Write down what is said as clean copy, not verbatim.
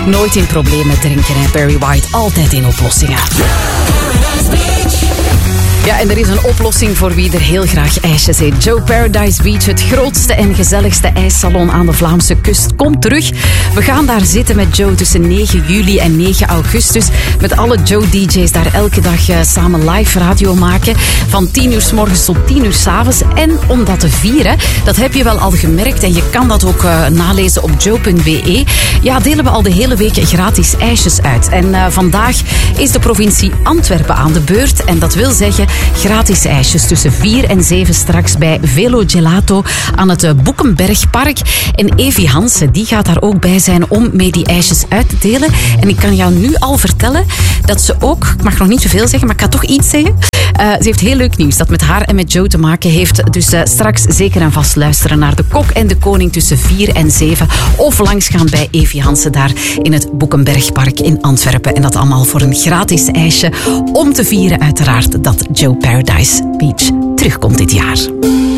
Nooit in problemen drinken, hè. Barry White, altijd in oplossingen. Ja, en er is een oplossing voor wie er heel graag ijsjes eet. Joe Paradise Beach, het grootste en gezelligste ijssalon aan de Vlaamse kust, komt terug. We gaan daar zitten met Joe tussen 9 juli en 9 augustus. Met alle Joe-dj's daar elke dag samen live radio maken. Van 10 uur 's morgens tot 10 uur 's avonds. En om dat te vieren, dat heb je wel al gemerkt. En je kan dat ook nalezen op joe.be. Ja, delen we al de hele week gratis ijsjes uit. En vandaag is de provincie Antwerpen aan de beurt. En dat wil zeggen gratis ijsjes tussen 4 en 7 straks bij Velo Gelato aan het Boekenbergpark. En Evie Hansen, die gaat daar ook bij zijn om mee die ijsjes uit te delen. En ik kan jou nu al vertellen dat ze ook, ik mag nog niet zoveel zeggen, maar ik ga toch iets zeggen. Ze heeft heel leuk nieuws dat met haar en met Joe te maken heeft. Dus straks zeker en vast luisteren naar De Kok en de Koning tussen 4 en 7. Of langsgaan bij Evie Hansen daar in het Boekenbergpark in Antwerpen. En dat allemaal voor een gratis ijsje. Om te vieren uiteraard dat Joe Paradise Beach terugkomt dit jaar.